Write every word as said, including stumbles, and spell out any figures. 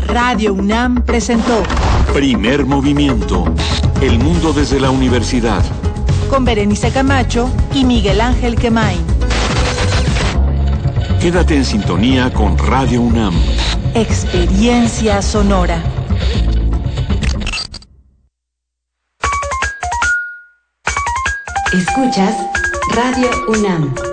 Radio UNAM presentó Primer Movimiento. El mundo desde la universidad. Con Berenice Camacho y Miguel Ángel Quemain. Quédate en sintonía con Radio UNAM. Experiencia sonora. Escuchas Radio UNAM.